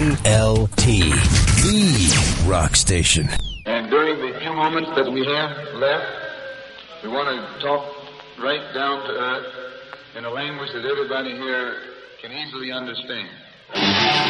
WLT, the rock station. And during the few moments that we have left, we want to talk right down to earth in a language that everybody here can easily understand.